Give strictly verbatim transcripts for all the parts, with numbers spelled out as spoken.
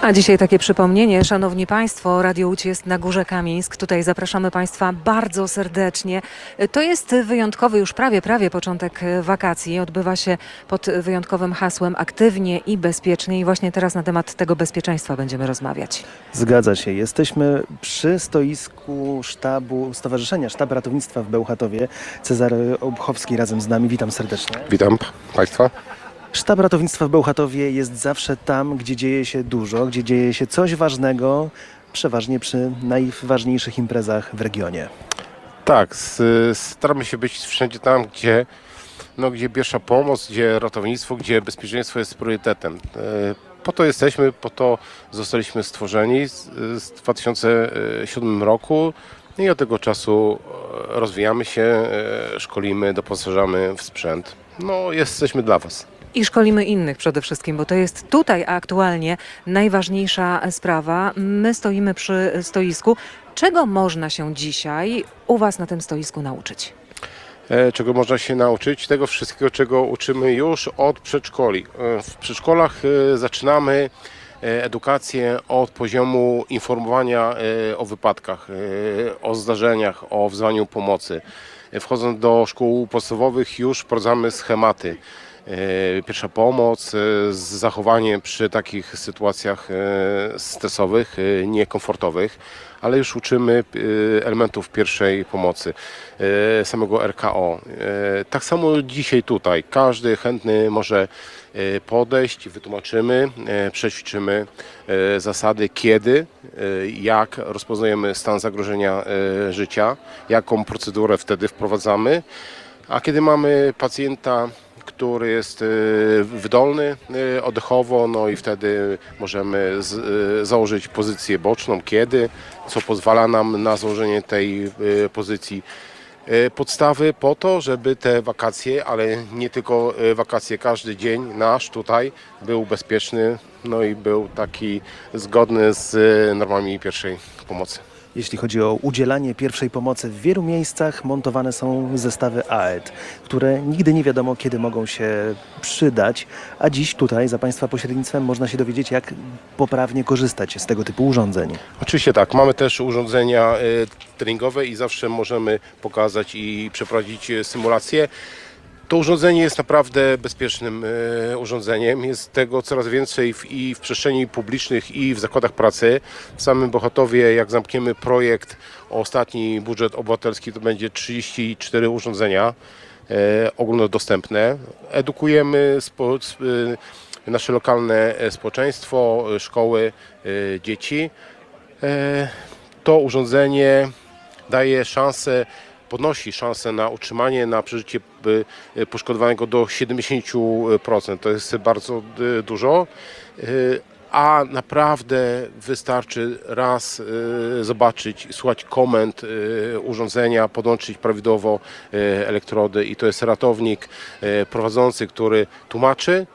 A dzisiaj takie przypomnienie, szanowni państwo, Radio Łódź jest na Górze Kamieńsk. Tutaj zapraszamy państwa bardzo serdecznie. To jest wyjątkowy już prawie, prawie początek wakacji. Odbywa się pod wyjątkowym hasłem aktywnie i bezpiecznie i właśnie teraz na temat tego bezpieczeństwa będziemy rozmawiać. Zgadza się. Jesteśmy przy stoisku sztabu Stowarzyszenia Sztab Ratownictwa w Bełchatowie. Cezary Obchowski razem z nami. Witam serdecznie. Witam państwa. Sztab Ratownictwa w Bełchatowie jest zawsze tam, gdzie dzieje się dużo, gdzie dzieje się coś ważnego, przeważnie przy najważniejszych imprezach w regionie. Tak, s- staramy się być wszędzie tam, gdzie, no, gdzie pierwsza pomoc, gdzie ratownictwo, gdzie bezpieczeństwo jest priorytetem. E, Po to jesteśmy, po to zostaliśmy stworzeni z, z dwa tysiące siódmym roku i od tego czasu e, rozwijamy się, e, szkolimy, doposażamy w sprzęt. No, jesteśmy dla Was. I szkolimy innych przede wszystkim, bo to jest tutaj aktualnie najważniejsza sprawa. My stoimy przy stoisku. Czego można się dzisiaj u Was na tym stoisku nauczyć? E, Czego można się nauczyć? Tego wszystkiego, czego uczymy już od przedszkoli. E, W przedszkolach e, zaczynamy e, edukację od poziomu informowania e, o wypadkach, e, o zdarzeniach, o wzywaniu pomocy. E, Wchodząc do szkół podstawowych już wprowadzamy schematy. E, Pierwsza pomoc, e, z zachowaniem przy takich sytuacjach e, stresowych, e, niekomfortowych, ale już uczymy e, elementów pierwszej pomocy, e, samego R K O. E, Tak samo dzisiaj tutaj. Każdy chętny może e, podejść, wytłumaczymy, e, przećwiczymy e, zasady, kiedy, e, jak rozpoznajemy stan zagrożenia e, życia, jaką procedurę wtedy wprowadzamy, a kiedy mamy pacjenta, który jest y, wydolny y, oddechowo, no i wtedy możemy z, y, założyć pozycję boczną, kiedy, co pozwala nam na założenie tej y, pozycji. Y, Podstawy po to, żeby te wakacje, ale nie tylko y, wakacje, każdy dzień nasz tutaj był bezpieczny, no i był taki zgodny z y, normami pierwszej pomocy. Jeśli chodzi o udzielanie pierwszej pomocy, w wielu miejscach montowane są zestawy A E D, które nigdy nie wiadomo, kiedy mogą się przydać, a dziś tutaj za Państwa pośrednictwem można się dowiedzieć, jak poprawnie korzystać z tego typu urządzeń. Oczywiście tak, mamy też urządzenia y, treningowe i zawsze możemy pokazać i przeprowadzić y, symulację. To urządzenie jest naprawdę bezpiecznym y, urządzeniem. Jest tego coraz więcej w, i w przestrzeni publicznych, i w zakładach pracy. W samym Bełchatowie, jak zamkniemy projekt o ostatni budżet obywatelski, to będzie trzydzieści cztery urządzenia y, ogólnodostępne. Edukujemy spo, y, nasze lokalne społeczeństwo, y, szkoły, y, dzieci. Y, To urządzenie daje szansę, podnosi szansę na utrzymanie, na przeżycie y, poszkodowanego do siedemdziesiąt procent. To jest bardzo y, dużo, y, a naprawdę wystarczy raz y, zobaczyć, słuchać komend y, urządzenia, podłączyć prawidłowo y, elektrody i to jest ratownik y, prowadzący, który tłumaczy,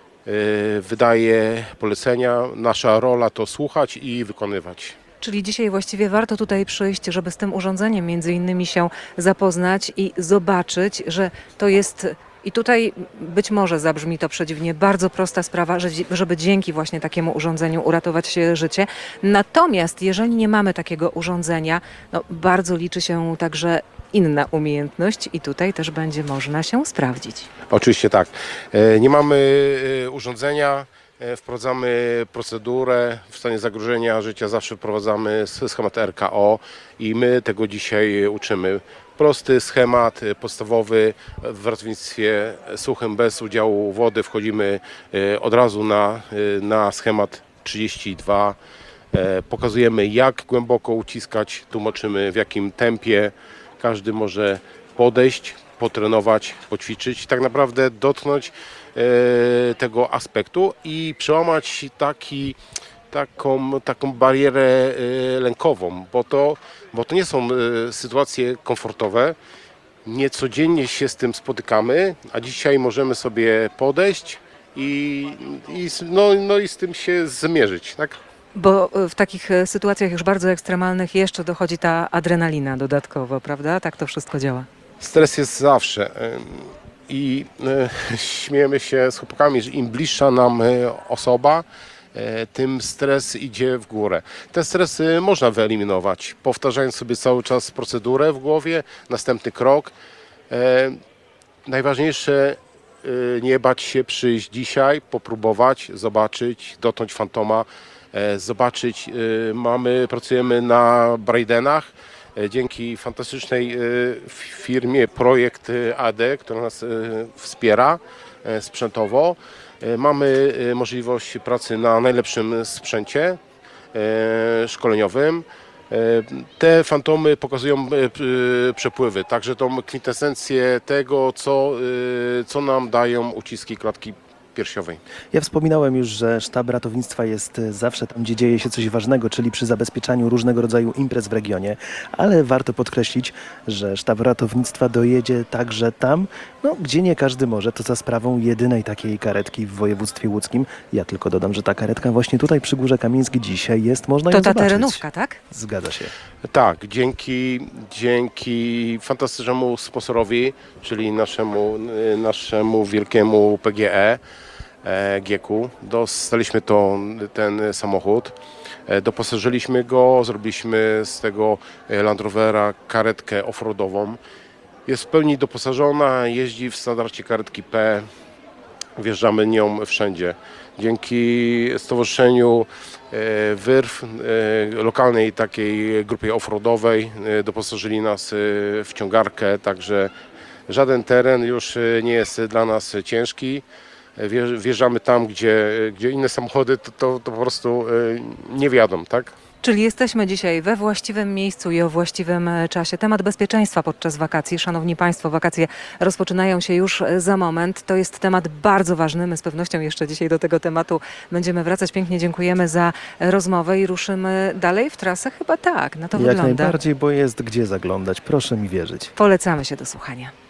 y, wydaje polecenia. Nasza rola to słuchać i wykonywać. Czyli dzisiaj właściwie warto tutaj przyjść, żeby z tym urządzeniem między innymi się zapoznać i zobaczyć, że to jest, i tutaj być może zabrzmi to przedziwnie, bardzo prosta sprawa, że, żeby dzięki właśnie takiemu urządzeniu uratować życie. Natomiast jeżeli nie mamy takiego urządzenia, no bardzo liczy się także inna umiejętność i tutaj też będzie można się sprawdzić. Oczywiście tak. E, Nie mamy e, urządzenia, e, wprowadzamy procedurę. W stanie zagrożenia życia zawsze wprowadzamy schemat R K O i my tego dzisiaj uczymy. Prosty schemat e, podstawowy w ratownictwie suchym bez udziału wody. Wchodzimy e, od razu na, e, na schemat trzydzieści dwa. E, Pokazujemy, jak głęboko uciskać, tłumaczymy, w jakim tempie. Każdy może podejść, potrenować, poćwiczyć, tak naprawdę dotknąć e, tego aspektu i przełamać taki, taką, taką barierę e, lękową, bo to, bo to nie są e, sytuacje komfortowe. Niecodziennie się z tym spotykamy, a dzisiaj możemy sobie podejść i, i, no, no i z tym się zmierzyć, tak? Bo w takich sytuacjach już bardzo ekstremalnych jeszcze dochodzi ta adrenalina dodatkowo, prawda? Tak to wszystko działa. Stres jest zawsze em, i e, śmiejemy się z chłopakami, że im bliższa nam e, osoba, e, tym stres idzie w górę. Ten stres e, można wyeliminować, powtarzając sobie cały czas procedurę w głowie, następny krok. E, najważniejsze e, nie bać się przyjść dzisiaj, popróbować, zobaczyć, dotknąć fantoma, e, zobaczyć. E, mamy, pracujemy na Braidenach. E, Dzięki fantastycznej e, firmie Projekt e, A D, która nas e, wspiera e, sprzętowo. E, Mamy e, możliwość pracy na najlepszym sprzęcie e, szkoleniowym. E, Te fantomy pokazują e, p- e, przepływy, także tą kwintesencję tego, co, e, co nam dają uciski klatki piersiowej. Ja wspominałem już, że sztab ratownictwa jest e, zawsze tam, gdzie dzieje się coś ważnego, czyli przy zabezpieczaniu różnego rodzaju imprez w regionie, ale warto podkreślić, że sztab ratownictwa dojedzie także tam, no, gdzie nie każdy może, to za sprawą jedynej takiej karetki w województwie łódzkim. Ja tylko dodam, że ta karetka właśnie tutaj przy Górze Kamieńskiej dzisiaj jest, można To ją ta zobaczyć. terenówka, tak? Zgadza się. Tak, dzięki, dzięki fantastycznemu sponsorowi, czyli naszemu, y, naszemu wielkiemu P G E, e, Gieku, dostaliśmy to, ten samochód, e, doposażyliśmy go, zrobiliśmy z tego e, Land Rovera karetkę offroadową. Jest w pełni doposażona, jeździ w standardzie karetki P, wjeżdżamy nią wszędzie. Dzięki stowarzyszeniu e, Wyrw, e, lokalnej takiej grupie offroadowej, e, doposażyli nas e, w ciągarkę, także żaden teren już e, nie jest dla nas ciężki. E, wjeżdż- Wjeżdżamy tam, gdzie, gdzie inne samochody to, to, to po prostu e, nie wjadą, tak? Czyli jesteśmy dzisiaj we właściwym miejscu i o właściwym e, czasie. Temat bezpieczeństwa podczas wakacji. Szanowni Państwo, wakacje rozpoczynają się już e, za moment. To jest temat bardzo ważny. My z pewnością jeszcze dzisiaj do tego tematu będziemy wracać. Pięknie dziękujemy za rozmowę i ruszymy dalej w trasę. Chyba tak, na to Jak wygląda. najbardziej, bo jest gdzie zaglądać, proszę mi wierzyć. Polecamy się do słuchania.